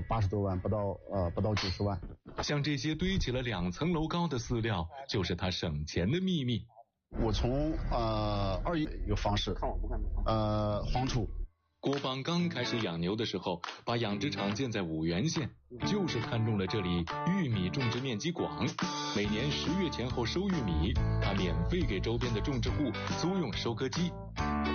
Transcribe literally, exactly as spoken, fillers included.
八十多万，不到呃不到九十万。 像这些堆起了两层楼高的饲料，就是他省钱的秘密。 我从呃二一有方式，呃黄土。 郭邦刚开始养牛的时候，把养殖场建在五原县，就是看中了这里玉米种植面积广，每年十月前后收玉米，他免费给周边的种植户租用收割机。